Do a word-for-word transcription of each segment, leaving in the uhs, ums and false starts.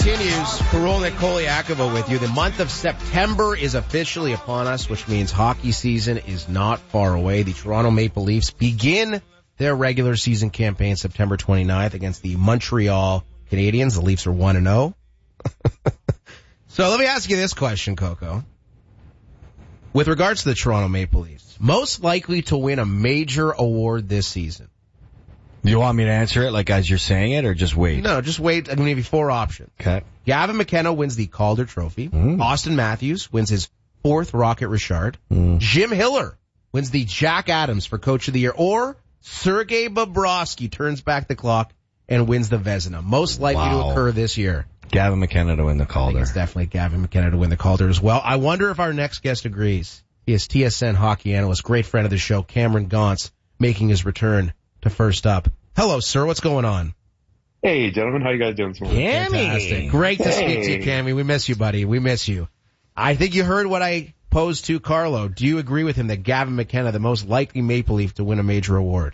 Continues. Karolnik Koliakova with you. The month of September is officially upon us, which means hockey season is not far away. The Toronto Maple Leafs begin their regular season campaign September twenty-ninth against the Montreal Canadiens. The Leafs are one and oh. So let me ask you this question, Coco. With regards to the Toronto Maple Leafs, most likely to win a major award this season. Do you want me to answer it like as you're saying it, or just wait? No, just wait. I'm going to give you four options. Okay. Gavin McKenna wins the Calder Trophy. Mm. Austin Matthews wins his fourth Rocket Richard. Mm. Jim Hiller wins the Jack Adams for Coach of the Year. Or Sergei Bobrovsky turns back the clock and wins the Vezina. Most likely Wow. to occur this year. Gavin McKenna to win the I think Calder. it's definitely Gavin McKenna to win the Calder as well. I wonder if our next guest agrees. He is T S N hockey analyst, great friend of the show, Cameron Gauntz, making his return to First Up. Hello, sir. What's going on? Hey, gentlemen. How you guys doing this morning? Fantastic. Great to Hey. speak to you, Cammy. We miss you, buddy. We miss you. I think you heard what I posed to Carlo. Do you agree with him that Gavin McKenna, the most likely Maple Leaf to win a major award?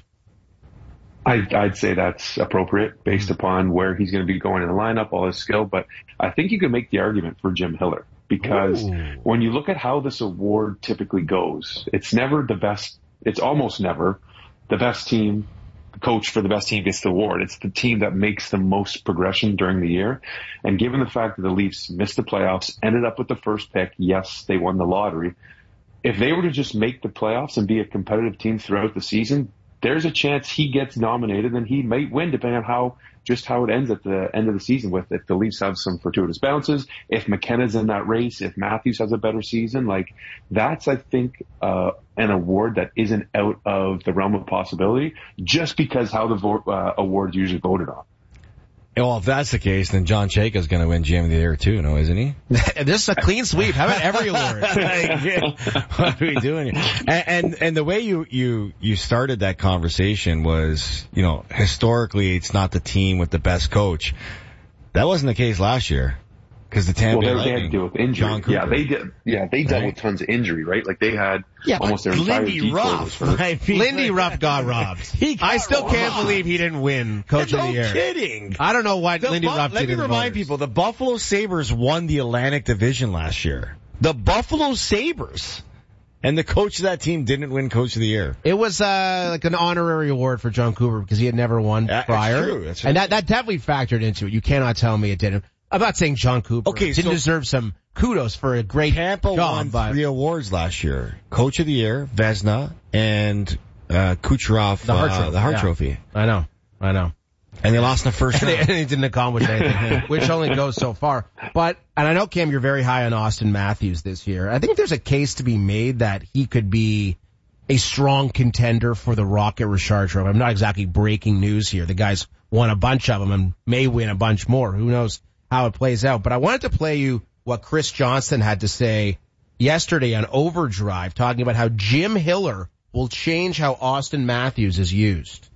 I, I'd say that's appropriate based upon where he's going to be going in the lineup, all his skill. But I think you could make the argument for Jim Hiller because Ooh. when you look at how this award typically goes, it's never the best. It's almost never the best team. Coach for the best team gets the award. It's the team that makes the most progression during the year. And given the fact that the Leafs missed the playoffs, ended up with the first pick, yes, they won the lottery. If they were to just make the playoffs and be a competitive team throughout the season, there's a chance he gets nominated and he might win depending on how, just how it ends at the end of the season with if the Leafs have some fortuitous bounces, if McKenna's in that race, if Matthews has a better season. Like that's, I think, uh, an award that isn't out of the realm of possibility just because how the vo- uh, award's usually voted on. Well, if that's the case, then John Chayka's going to win G M of the Year too, no, isn't he? This is a clean sweep. How about every award? What are we doing here? And, and and the way you you you started that conversation was, you know, historically it's not the team with the best coach. That wasn't the case last year because the Tampa Well, Bay they, they had to Lightning, deal with injury. John Cooper. Yeah, they did. Yeah, they dealt Right? with tons of injury, right? Like they had Yeah, almost their but entire Lindy D corps was Ruff. hurt. I mean, Lindy Ruff got robbed. He got I still can't robbed. believe he didn't win Coach no of the Year. kidding. I don't know why The Lindy Bu- Ruff Let did me in the remind voters. people, the Buffalo Sabres won the Atlantic Division last year. The Buffalo Sabres. And the coach of that team didn't win Coach of the Year. It was uh like an honorary award for John Cooper because he had never won Yeah, that's prior. true, that's and true. that, that definitely factored into it. You cannot tell me it didn't. I'm not saying John Cooper Okay, didn't so- deserve some kudos for a great Tampa job, won but three awards last year. Coach of the Year, Vezina, and uh, Kucherov, the Hart uh, Trophy. the Hart yeah. Trophy. I know. I know. And they lost in the first And round. he didn't accomplish anything, which only goes so far. But, and I know, Cam, you're very high on Austin Matthews this year. I think there's a case to be made that he could be a strong contender for the Rocket Richard Trophy. I'm not exactly breaking news here. The guy's won a bunch of them and may win a bunch more. Who knows how it plays out. But I wanted to play you what Chris Johnston had to say yesterday on Overdrive, talking about how Jim Hiller will change how Austin Matthews is used.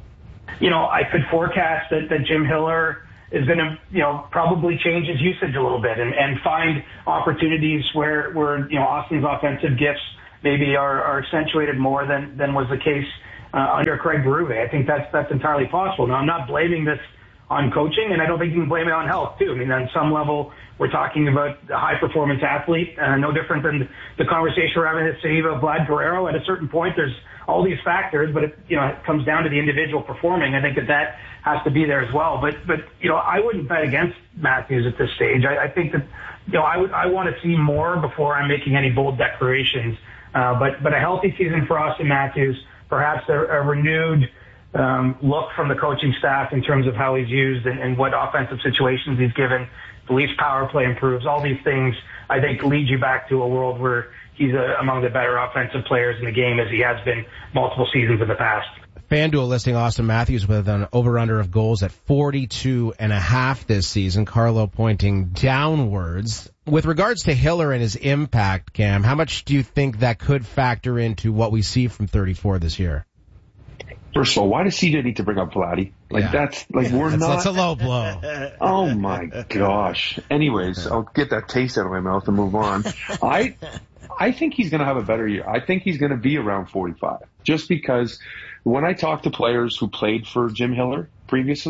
You know, I could forecast that, that Jim Hiller is going to, you know, probably change his usage a little bit and, and find opportunities where, where, you know, Austin's offensive gifts maybe are, are accentuated more than, than was the case uh, under Craig Berube. I think that's, that's entirely possible. Now, I'm not blaming this on coaching, and I don't think you can blame it on health, too. I mean, on some level, we're talking about a high-performance athlete, uh, no different than the conversation we're having at City of Vlad Guerrero. At a certain point, there's all these factors, but it, you know, it comes down to the individual performing. I think that that has to be there as well. But, but you know, I wouldn't bet against Matthews at this stage. I, I think that, you know, I would, I want to see more before I'm making any bold declarations. Uh, but, but a healthy season for Austin Matthews, perhaps a, a renewed um, look from the coaching staff in terms of how he's used and, and what offensive situations he's given. The Leafs power play improves. All these things, I think, lead you back to a world where he's a, among the better offensive players in the game as he has been multiple seasons in the past. FanDuel listing Austin Matthews with an over-under of goals at forty-two and a half this season. Carlo pointing downwards. With regards to Hiller and his impact, Cam, how much do you think that could factor into what we see from thirty-four this year? First of all, why does C J need to bring up Vladdy? Like Yeah. that's like we're That's, not. that's a low blow. Oh my gosh. Anyways, I'll get that taste out of my mouth and move on. I I think he's going to have a better year. I think he's going to be around forty-five. Just because when I talk to players who played for Jim Hiller previously,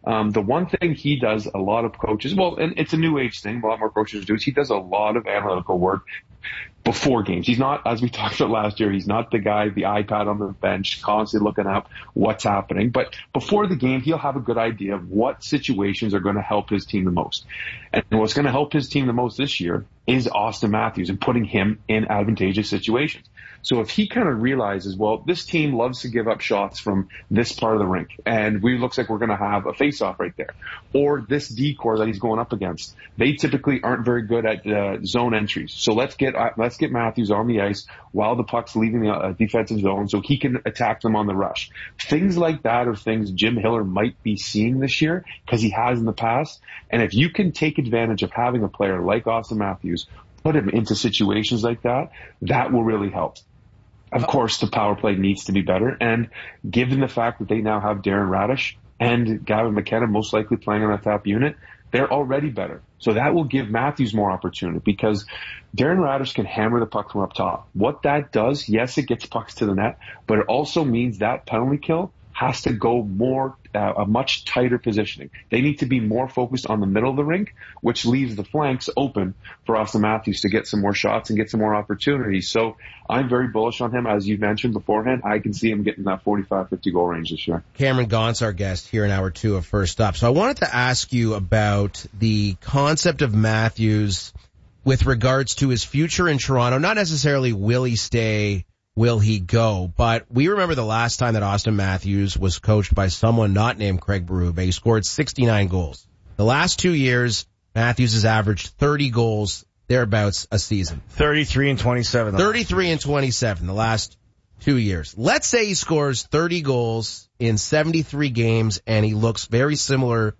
Um, the one thing he does, a lot of coaches, well, and it's a new age thing, a lot more coaches do, is he does a lot of analytical work before games. He's not, as we talked about last year, he's not the guy, the iPad on the bench, constantly looking up what's happening. But before the game, he'll have a good idea of what situations are going to help his team the most. And what's going to help his team the most this year is Austin Matthews and putting him in advantageous situations. So if he kind of realizes, well, this team loves to give up shots from this part of the rink, and we looks like we're going to have a face-off right there, or this D-core that he's going up against, they typically aren't very good at uh, zone entries. So let's get uh, let's get Matthews on the ice while the puck's leaving the uh, defensive zone, so he can attack them on the rush. Things like that are things Jim Hiller might be seeing this year because he has in the past. And if you can take advantage of having a player like Austin Matthews, put him into situations like that, that will really help. Of course, the power play needs to be better, and given the fact that they now have Darren Radish and Gavin McKenna most likely playing on that top unit, they're already better. So that will give Matthews more opportunity because Darren Radish can hammer the puck from up top. What that does, yes, it gets pucks to the net, but it also means that penalty kill has to go more, uh, a much tighter positioning. They need to be more focused on the middle of the rink, which leaves the flanks open for Austin Matthews to get some more shots and get some more opportunities. So I'm very bullish on him. As you mentioned beforehand, I can see him getting that forty-five, fifty goal range this year. Cameron Gaunt's our guest here in hour two of First Up. So I wanted to ask you about the concept of Matthews with regards to his future in Toronto. Not necessarily will he stay, will he go? But we remember the last time that Austin Matthews was coached by someone not named Craig Berube. He scored sixty-nine goals. The last two years, Matthews has averaged thirty goals, thereabouts, a season. thirty-three and twenty-seven. thirty-three and twenty-seven the last two years. Let's say he scores thirty goals in seventy-three games, and he looks very similar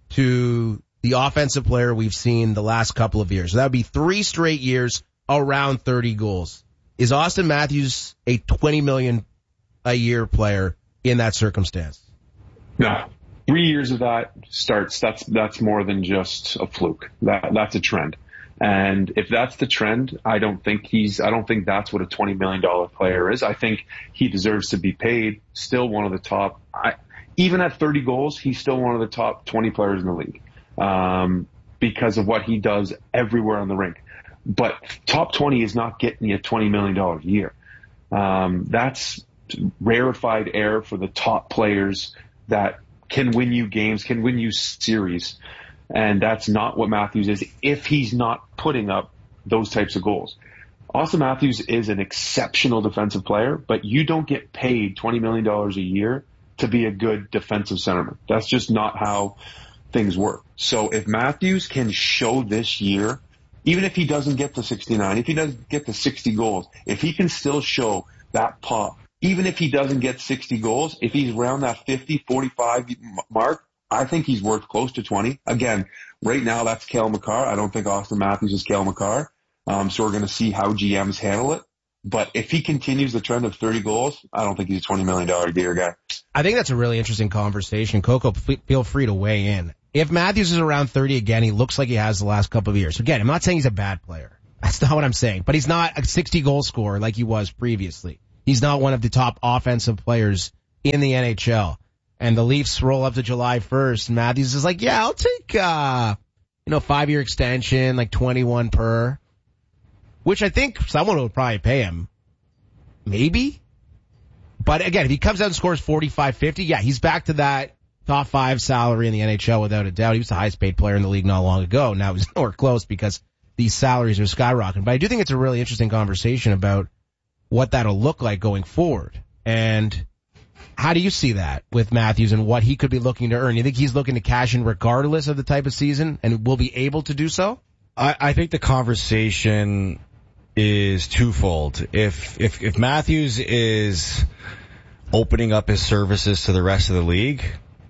to the offensive player we've seen the last couple of years. So that would be three straight years around thirty goals. Is Austin Matthews a twenty million a year player in that circumstance? No. Three years of that starts, that's, that's more than just a fluke. That, that's a trend. And if that's the trend, I don't think he's, I don't think that's what a twenty million dollars player is. I think he deserves to be paid. Still one of the top, I, even at thirty goals, he's still one of the top twenty players in the league. Um, because of what he does everywhere on the rink. But top twenty is not getting you twenty million dollars a year. Um, that's rarefied air for the top players that can win you games, can win you series. And that's not what Matthews is if he's not putting up those types of goals. Austin Matthews is an exceptional defensive player, but you don't get paid twenty million dollars a year to be a good defensive centerman. That's just not how things work. So if Matthews can show this year, even if he doesn't get to sixty-nine, if he doesn't get to sixty goals, if he can still show that pop, even if he doesn't get sixty goals, if he's around that fifty, forty-five mark, I think he's worth close to twenty. Again, right now that's Cale Makar. I don't think Austin Matthews is Cale Makar. Um, so we're going to see how G Ms handle it. But if he continues the trend of thirty goals, I don't think he's a twenty million dollars a year guy. I think that's a really interesting conversation. Coco, f- feel free to weigh in. If Matthews is around thirty again, he looks like he has the last couple of years. Again, I'm not saying he's a bad player. That's not what I'm saying. But he's not a sixty goal scorer like he was previously. He's not one of the top offensive players in the N H L. And the Leafs roll up to July first, and Matthews is like, yeah, I'll take, uh, you know, five-year extension, like twenty-one per. Which I think someone would probably pay him. Maybe. But again, if he comes out and scores forty-five, fifty, yeah, he's back to that top five salary in the N H L without a doubt. He was the highest paid player in the league not long ago. Now he's nowhere close because these salaries are skyrocketing. But I do think it's a really interesting conversation about what that'll look like going forward. And how do you see that with Matthews and what he could be looking to earn? You think he's looking to cash in regardless of the type of season and will be able to do so? I, I think the conversation is twofold. If, if, if Matthews is opening up his services to the rest of the league,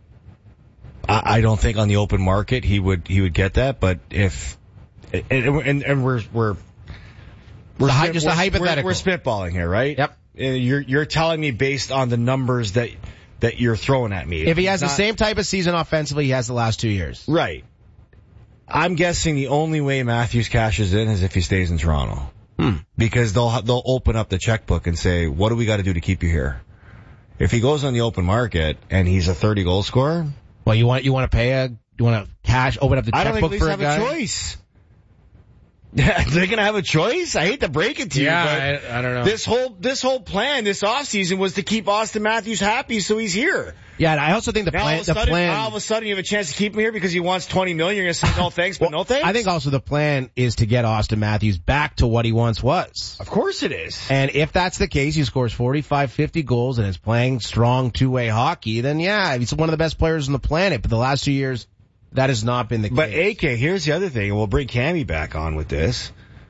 I, I don't think on the open market he would, he would get that. But if, and, and, and we're, we're, we're, the, just we're, a hypothetical. We're, we're spitballing here, right? Yep. You're, you're telling me based on the numbers that, that you're throwing at me. If he has not, the same type of season offensively he has the last two years. Right. I'm guessing the only way Matthews cashes in is if he stays in Toronto. Hmm. Because they'll, they'll open up the checkbook and say, what do we got to do to keep you here? If he goes on the open market and he's a thirty goal scorer, Well, you want you want to pay a you want to cash open up the I don't think checkbook Leafs for a have guy? a choice. They're going to have a choice? I hate to break it to Yeah, you, but I, I don't know. this whole this whole plan this offseason was to keep Austin Matthews happy, so he's here. Yeah, and I also think the Now, plan. all, of a The sudden, plan. all of a sudden, you have a chance to keep him here because he wants twenty million dollars. You're going to say no thanks, but no thanks? I think also the plan is to get Austin Matthews back to what he once was. Of course it is. And if that's the case, he scores forty-five, fifty goals and is playing strong two-way hockey, then yeah, he's one of the best players on the planet. But the last two years, that has not been the But case. A K, here's the other thing, and we'll bring Cammy back on with this.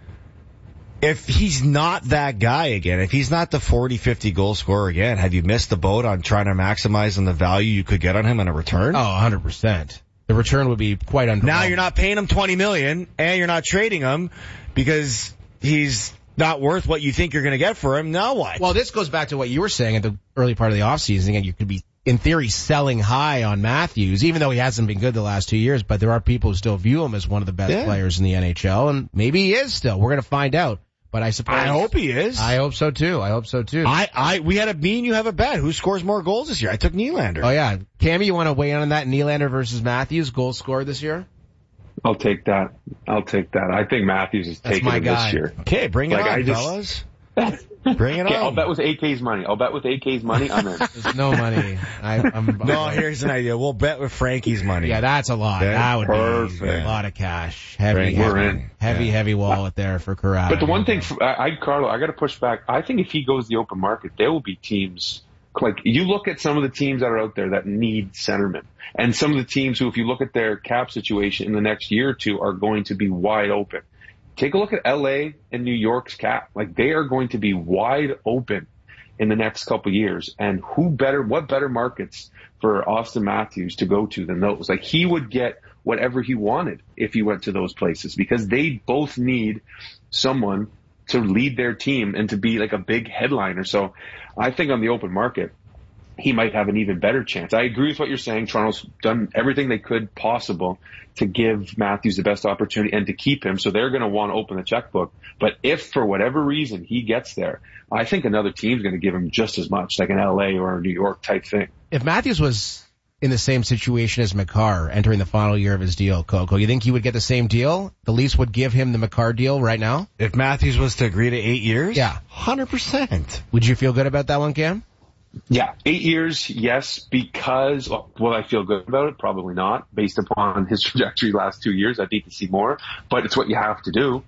If he's not that guy again, if he's not the forty, fifty goal scorer again, have you missed the boat on trying to maximize on the value you could get on him in a return? Oh, one hundred percent. The return would be quite underwhelming. Now you're not paying him twenty million dollars and you're not trading him because he's not worth what you think you're going to get for him. Now what? Well, this goes back to what you were saying at the early part of the offseason, and you could be, in theory, selling high on Matthews, even though he hasn't been good the last two years, but there are people who still view him as one of the best Yeah. players in the N H L, and maybe he is still. We're going to find out. But I suppose. I hope he is. I hope so too. I hope so too. I, I, we had a, me and you have a bet. Who scores more goals this year? I took Nylander. Oh yeah. Cammy, you want to weigh in on that? Nylander versus Matthews, goals scored this year? I'll take that. I'll take that. I think Matthews is That's taking my it guy. this year. Okay, bring it Like, on, I just- fellas. Bring it Okay, on. I'll bet with A K's money. I'll bet with A K's money. I'm in. There's no money. I, I'm, No, here's an idea. We'll bet with Frankie's money. Yeah, that's a lot. Yeah, that would perfect. be a lot of cash. Heavy, Frankie, heavy, we're in. heavy, Yeah. heavy wallet there for Corrado. But the one thing, for, I, I, Carlo, I got to push back. I think if he goes the open market, there will be teams like you look at some of the teams that are out there that need centermen, and some of the teams who, if you look at their cap situation in the next year or two, are going to be wide open. Take a look at L A and New York's cap. Like they are going to be wide open in the next couple of years. And who better, what better markets for Austin Matthews to go to than those? Like he would get whatever he wanted if he went to those places because they both need someone to lead their team and to be like a big headliner. So I think on the open market, he might have an even better chance. I agree with what you're saying. Toronto's done everything they could possible to give Matthews the best opportunity and to keep him. So they're going to want to open the checkbook. But if for whatever reason he gets there, I think another team's going to give him just as much, like an L A or a New York type thing. If Matthews was in the same situation as Makar entering the final year of his deal, Coco, you think he would get the same deal? The Leafs would give him the Makar deal right now? If Matthews was to agree to eight years? Yeah. one hundred percent. Would you feel good about that one, Cam? Yeah, eight years, yes, because, well, will I feel good about it? Probably not, based upon his trajectory last two years. I'd need to see more, but it's what you have to do.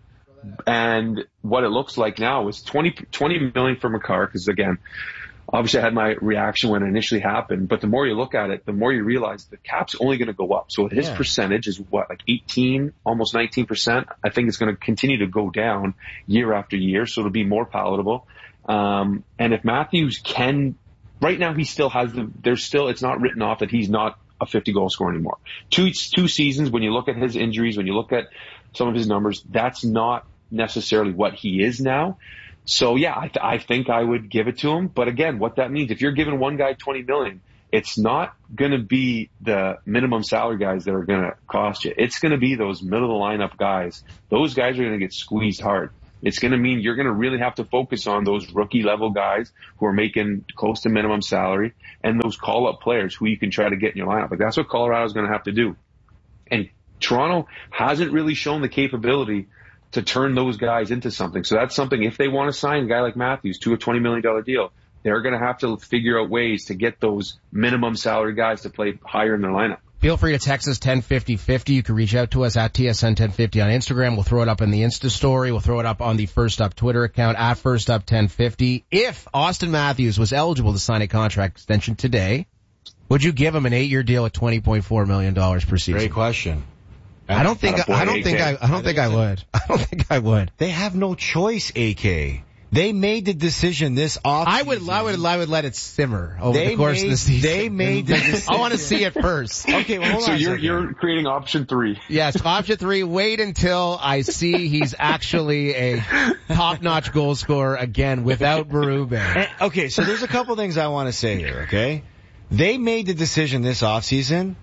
And what it looks like now is twenty, twenty million for Makar, because again, obviously I had my reaction when it initially happened, but the more you look at it, the more you realize the cap's only going to go up. So his Yeah. percentage is what, like eighteen, almost nineteen percent. I think it's going to continue to go down year after year, so it'll be more palatable. Um, and if Matthews can, right now he still has the, there's still, it's not written off that he's not a fifty goal scorer anymore. Two, two seasons, when you look at his injuries, when you look at some of his numbers, that's not necessarily what he is now. So yeah, I, th- I think I would give it to him. But again, what that means, if you're giving one guy twenty million, it's not going to be the minimum salary guys that are going to cost you. It's going to be those middle of the lineup guys. Those guys are going to get squeezed hard. It's going to mean you're going to really have to focus on those rookie level guys who are making close to minimum salary and those call up players who you can try to get in your lineup. Like that's what Colorado's going to have to do. And Toronto hasn't really shown the capability to turn those guys into something. So that's something, if they want to sign a guy like Matthews to a twenty million dollars deal, they're going to have to figure out ways to get those minimum salary guys to play higher in their lineup. Feel free to text us ten fifty fifty. You can reach out to us at T S N ten fifty on Instagram. We'll throw it up in the Insta story. We'll throw it up on the First Up Twitter account at First Up ten fifty. If Austin Matthews was eligible to sign a contract extension today, would you give him an eight-year deal at twenty point four million dollars per season? Great question. I don't think Attaboy, I don't think I I don't think I would. I don't think I would. They have no choice, A K. They made the decision this off. I would I would I would let it simmer over They the course made- of the season. they made the decision. I want to see it first. Okay, well, hold So on a you're, second. you're creating option three. Yes, option three, wait until I see he's actually a top-notch goal scorer again without Berube. Eh, Okay, so there's a couple things I want to say here, okay? They made the decision this offseason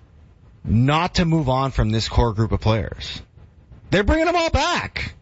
not to move on from this core group of players. They're bringing them all back.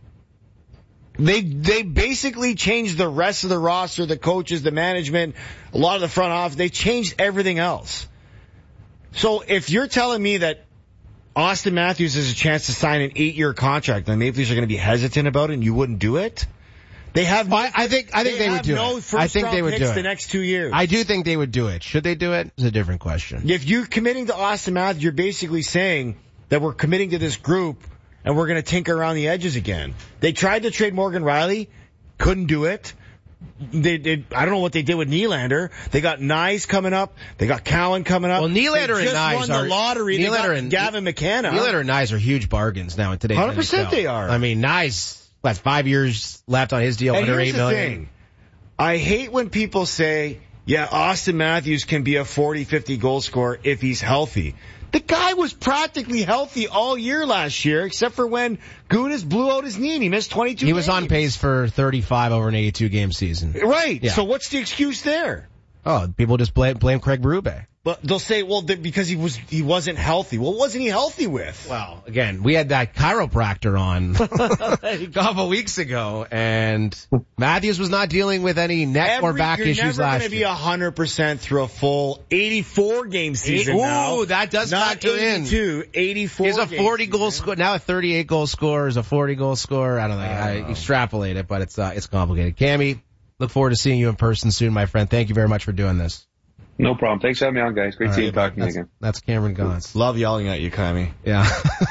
They they basically changed the rest of the roster, the coaches, the management, a lot of the front office. They changed everything else. So if you're telling me that Austin Matthews has a chance to sign an eight-year contract, then Maple Leafs are going to be hesitant about it, and you wouldn't do it? They have. No, I, I think. I think they, they would do no it. I think they would do it the next two years. I do think they would do it. Should they do it? Is a different question. If you're committing to Austin Matthews, you're basically saying that we're committing to this group and we're going to tinker around the edges again. They tried to trade Morgan Rielly, couldn't do it. They did. I don't know what they did with Nylander. They got Nyes coming up. They got Cowan coming up. Well, Nylander they just and Nyes won are the lottery. Nylander they got and Gavin McCann. Nylander and Nyes are huge bargains now in today's one hundred percent N H L. They are. I mean, Nyes. What, five years left on his deal, and under here's eight the million. Thing. I hate when people say, yeah, Austin Matthews can be a forty, fifty goal scorer if he's healthy. The guy was practically healthy all year last year, except for when Gudas blew out his knee and he missed twenty-two He games. was on pace for thirty-five over an eighty-two game season. Right. Yeah. So what's the excuse there? Oh, people just blame, blame Craig Berube. But they'll say, well, because he was he wasn't healthy. Well, what wasn't he healthy with? Well, again, we had that chiropractor on a couple weeks ago, and Matthews was not dealing with any neck Every, or back you're issues never last gonna year. be one hundred percent through a full eighty-four game season Ooh, now. that does Not factor in. eighty-two, eighty-four He's a game forty goal season. scorer, now a thirty-eight goal scorer, is a forty goal scorer. I don't think I, I extrapolate it, but it's uh, it's complicated. Cammy, look forward to seeing you in person soon, my friend. Thank you very much for doing this. No problem. Thanks for having me on, guys. Great All seeing right, you talking to that's, you again. That's Cameron Gaunce. Love yelling at you, Kylie. Yeah.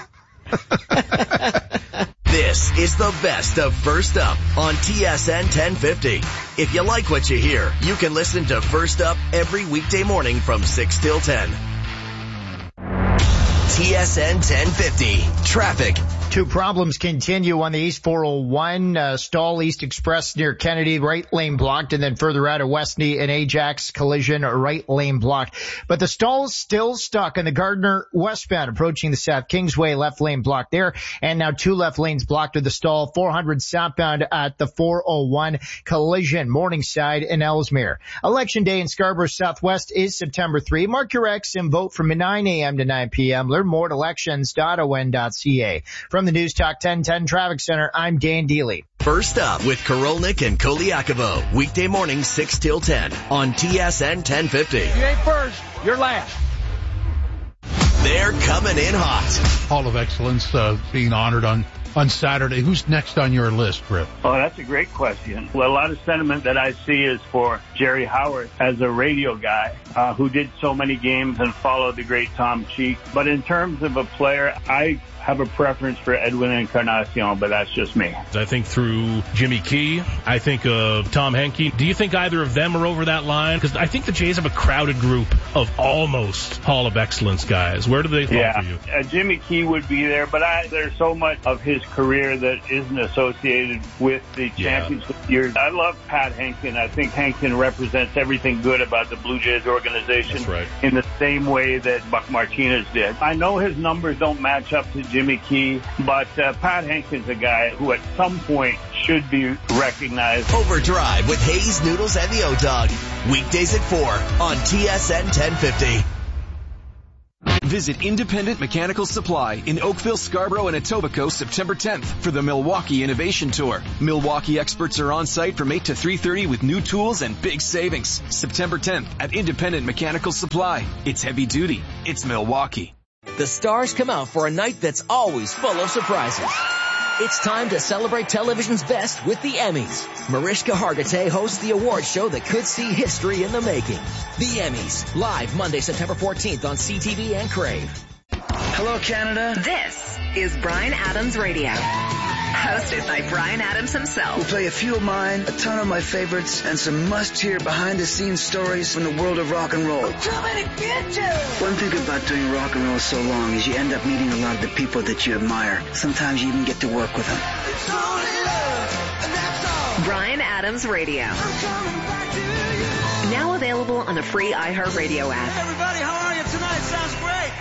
This is the best of First Up on T S N ten fifty. If you like what you hear, you can listen to First Up every weekday morning from six till ten. T S N ten fifty. Traffic. Two problems continue on the East four oh one, uh, Stall East Express near Kennedy, right lane blocked, and then further out of Westney and Ajax collision, right lane blocked. But the stall's still stuck in the Gardner westbound approaching the South Kingsway, left lane blocked there, and now two left lanes blocked with the stall, four hundred southbound at the four oh one collision, Morningside and Ellesmere. Election day in Scarborough Southwest is September third. Mark your X and vote from nine a.m. to nine p.m. Learn more at elections dot o n dot c a. From the News Talk ten ten Traffic Center, I'm Dan Deely. First Up with Korolnik and Koliakovo. Weekday morning six till ten on T S N ten fifty. You ain't first, you're last. They're coming in hot. Hall of Excellence uh, being honored on, on Saturday. Who's next on your list, Rip? Oh, that's a great question. Well, a lot of sentiment that I see is for Jerry Howard as a radio guy uh, who did so many games and followed the great Tom Cheek. But in terms of a player, I have a preference for Edwin Encarnacion, but that's just me. I think through Jimmy Key, I think of Tom Henke. Do you think either of them are over that line? Because I think the Jays have a crowded group of almost Hall of Excellence guys. Where do they fall yeah. for you? Uh, Jimmy Key would be there, but I, there's so much of his career that isn't associated with the championship yeah. years. I love Pat Henkin. I think Henkin represents everything good about the Blue Jays organization. That's right. In the same way that Buck Martinez did. I know his numbers don't match up to Jimmy Key, but uh, Pat Henkin's a guy who at some point should be recognized. Overdrive with Hayes, Noodles, and the O-Dog. Weekdays at four on T S N ten fifty. Visit Independent Mechanical Supply in Oakville, Scarborough, and Etobicoke September tenth for the Milwaukee Innovation Tour. Milwaukee experts are on site from eight to three thirty with new tools and big savings. September tenth at Independent Mechanical Supply. It's heavy duty. It's Milwaukee. The stars come out for a night that's always full of surprises. It's time to celebrate television's best with the Emmys. Mariska Hargitay hosts the award show that could see history in the making. The Emmys, live Monday, September fourteenth on C T V and Crave. Hello, Canada. This is Bryan Adams Radio. Hosted by Bryan Adams himself. We'll play a few of mine, a ton of my favorites, and some must-hear behind-the-scenes stories from the world of rock and roll. Too many bitches! One thing about doing rock and roll so long is you end up meeting a lot of the people that you admire. Sometimes you even get to work with them. It's only love, and that's all. Bryan Adams Radio. I'm coming back to you. Now available on the free iHeartRadio app. Hey everybody, how are you tonight? Sounds great.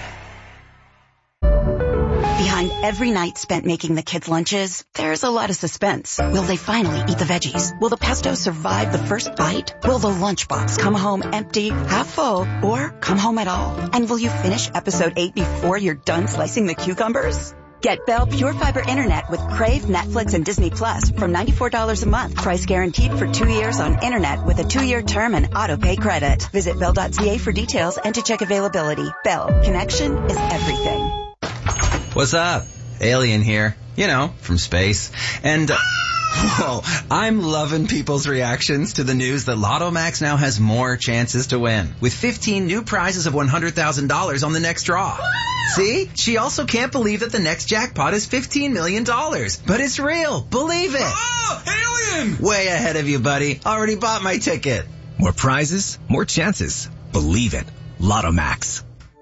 Behind every night spent making the kids' lunches, there's a lot of suspense. Will they finally eat the veggies? Will the pesto survive the first bite? Will the lunchbox come home empty, half full, or come home at all? And will you finish episode eight before you're done slicing the cucumbers? Get Bell Pure Fiber Internet with Crave, Netflix, and Disney Plus from ninety-four dollars a month. Price guaranteed for two years on internet with a two-year term and auto-pay credit. Visit bell dot c a for details and to check availability. Bell. Connection is everything. What's up? Alien here. You know, from space. And... Uh, Whoa, I'm loving people's reactions to the news that Lotto Max now has more chances to win, with fifteen new prizes of one hundred thousand dollars on the next draw. See? She also can't believe that the next jackpot is fifteen million dollars. But it's real. Believe it. Oh, alien! Way ahead of you, buddy. Already bought my ticket. More prizes, more chances. Believe it. Lotto Max.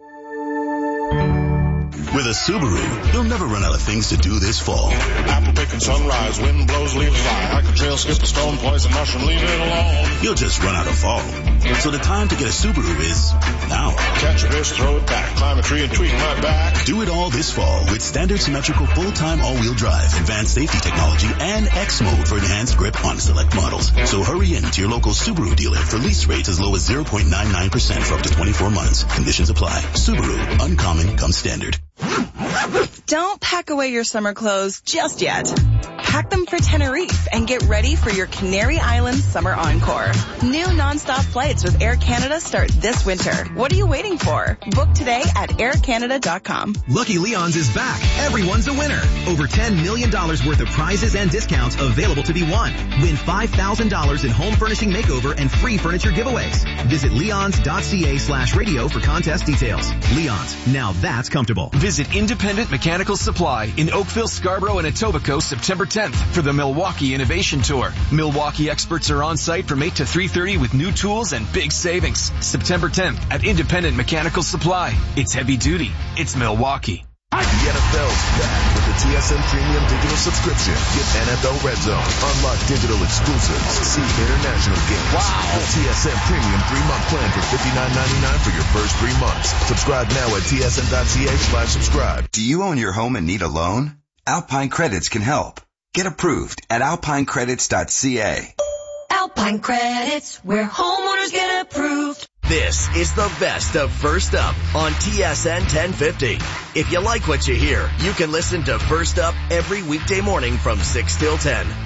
With a Subaru, you'll never run out of things to do this fall. Apple picking sunrise, wind blows, leaves fly. Hike a trail, skip a stone, poison mushroom, leave it alone. You'll just run out of fall. So the time to get a Subaru is now. Catch a fish, throw it back, climb a tree and tweak my back. Do it all this fall with standard symmetrical full-time all-wheel drive, advanced safety technology, and X mode for enhanced grip on select models. So hurry in to your local Subaru dealer for lease rates as low as zero point nine nine percent for up to twenty-four months. Conditions apply. Subaru, uncommon comes standard. Don't pack away your summer clothes just yet. Pack them for Tenerife and get ready for your Canary Islands summer encore. New nonstop flights with Air Canada start this winter. What are you waiting for? Book today at air canada dot com. Lucky Leon's is back. Everyone's a winner. Over ten million dollars worth of prizes and discounts available to be won. Win five thousand dollars in home furnishing makeover and free furniture giveaways. Visit leons dot c a slash radio for contest details. Leon's, now that's comfortable. Visit Independent Mechanical Supply in Oakville, Scarborough, and Etobicoke September tenth for the Milwaukee Innovation Tour. Milwaukee experts are on site from eight to three thirty with new tools and big savings. September tenth at Independent Mechanical Supply. It's heavy duty. It's Milwaukee. The N F L's back with the T S N Premium Digital Subscription. Get N F L Red Zone, unlock digital exclusives, see international games. Wow! The T S N Premium three-month plan for fifty-nine ninety-nine for your first three months. Subscribe now at T S N dot c a slash subscribe. Do you own your home and need a loan? Alpine Credits can help. Get approved at alpine credits dot c a. Alpine Credits, where homeowners get approved. This is the best of First Up on T S N ten fifty. If you like what you hear, you can listen to First Up every weekday morning from six till ten.